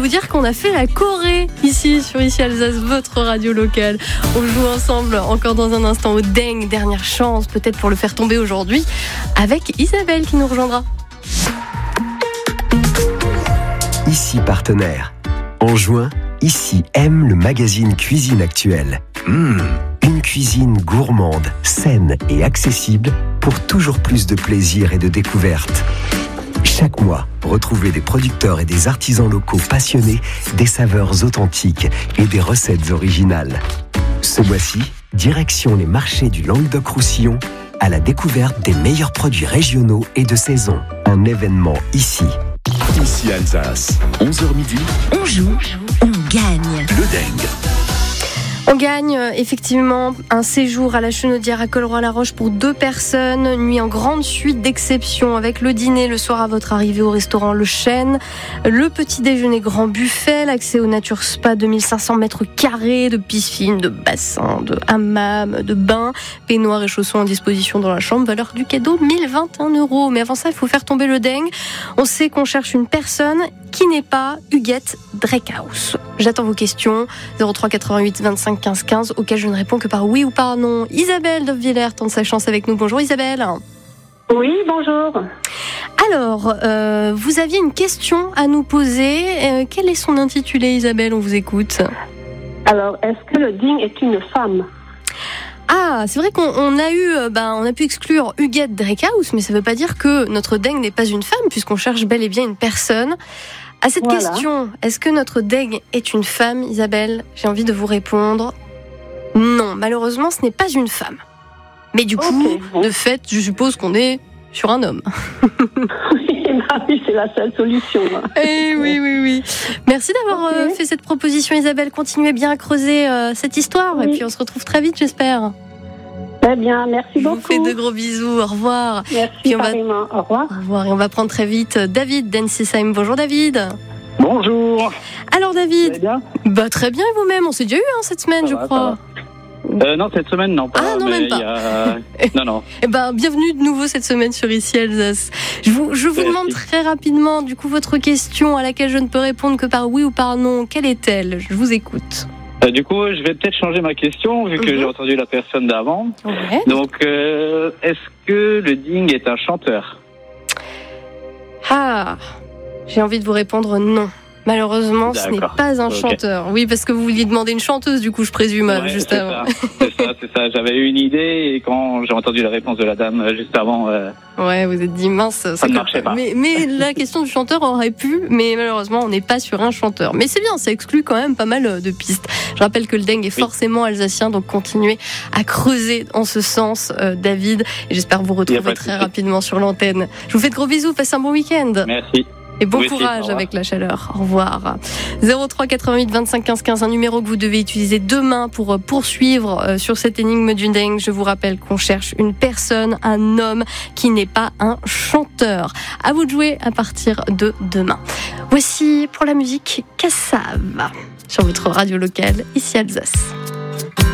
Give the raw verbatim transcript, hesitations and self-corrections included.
dire qu'on a fait la Corée ici sur Ici Alsace, votre radio locale. On joue ensemble encore dans un instant au Deng, dernière chance peut-être pour le faire tomber aujourd'hui, avec Isabelle qui nous rejoindra. Ici partenaire. En juin, Ici aime le magazine Cuisine Actuelle. Mmh, une cuisine gourmande, saine et accessible pour toujours plus de plaisir et de découverte. Chaque mois, retrouvez des producteurs et des artisans locaux passionnés, des saveurs authentiques et des recettes originales. Ce mois-ci, direction les marchés du Languedoc-Roussillon à la découverte des meilleurs produits régionaux et de saison. Un événement ici. Ici Alsace, onze heures midi. On joue, on gagne. Le Deng. On gagne effectivement un séjour à la Chenaudière à Colroy-la-Roche pour deux personnes, nuit en grande suite d'exception avec le dîner le soir à votre arrivée au restaurant Le Chêne, le petit déjeuner grand buffet, l'accès au Nature Spa deux mille cinq cents mètres carrés de piscine, de bassin, de hammam, de bain, peignoir et chaussons en disposition dans la chambre, valeur du cadeau mille vingt et un euros. Mais avant ça, il faut faire tomber le Deng. On sait qu'on cherche une personne qui n'est pas Huguette Dreckhaus. J'attends vos questions, zéro trois quatre-vingt-huit vingt-cinq quinze quinze, auquel je ne réponds que par oui ou par non. Isabelle de Villers tente sa chance avec nous. Bonjour Isabelle. Oui, bonjour. Alors, euh, vous aviez une question à nous poser. Euh, quel est son intitulé, Isabelle? On vous écoute. Alors, est-ce que le Deng est une femme? Ah, c'est vrai qu'on on a eu, ben, on a pu exclure Huguette Dreckhaus, mais ça ne veut pas dire que notre Deng n'est pas une femme, puisqu'on cherche bel et bien une personne. À cette voilà. question, est-ce que notre Deng est une femme, Isabelle? J'ai envie de vous répondre non. Malheureusement, ce n'est pas une femme. Mais du coup, okay, bon. de fait, je suppose qu'on est sur un homme. Oui, bah oui, c'est la seule solution. Eh oui, oui, oui. Merci d'avoir okay. euh, fait cette proposition, Isabelle. Continuez bien à creuser euh, cette histoire, oui. et puis on se retrouve très vite, j'espère. Très bien, merci beaucoup. Je vous fais de gros bisous, au revoir. Merci, puis on va... au revoir. Au revoir, et on va prendre très vite David d'Ensisheim. Bonjour David. Bonjour. Alors David, vous allez bien? Bah très bien, et vous-même? On s'est déjà eu hein, cette semaine, ça je va, crois. Euh, non, cette semaine, non. Pas, ah, non, même pas. Y a... non, non. Eh ben, bienvenue de nouveau cette semaine sur Ici Alsace. Je vous, je vous demande très rapidement, du coup, votre question à laquelle je ne peux répondre que par oui ou par non. Quelle est-elle? Je vous écoute. Euh, du coup, je vais peut-être changer ma question, vu que mm-hmm. j'ai entendu la personne d'avant. Ouais. Donc, euh, est-ce que le Deng est un chanteur? Ah, j'ai envie de vous répondre non. Malheureusement, D'accord. ce n'est pas un okay. chanteur. Oui, parce que vous vouliez demander une chanteuse, du coup, je présume, ouais, juste c'est avant. Ça. C'est ça, c'est ça. J'avais eu une idée et quand j'ai entendu la réponse de la dame juste avant... Euh, ouais, vous êtes dit mince. Ça ne marchait pas. Mais, mais la question du chanteur aurait pu, mais malheureusement, on n'est pas sur un chanteur. Mais c'est bien, ça exclut quand même pas mal de pistes. Je rappelle que le Deng est oui. forcément alsacien, donc continuez à creuser en ce sens, euh, David. Et j'espère vous retrouver très rapidement sur l'antenne. Je vous fais de gros bisous, passez un bon week-end. Merci. Et bon oui, courage avec la chaleur. Au revoir. zéro trois quatre-vingt-huit vingt-cinq quinze quinze, un numéro que vous devez utiliser demain pour poursuivre sur cette énigme du Deng. Je vous rappelle qu'on cherche une personne, un homme qui n'est pas un chanteur. À vous de jouer à partir de demain. Voici pour la musique Kassav sur votre radio locale, Ici Alsace.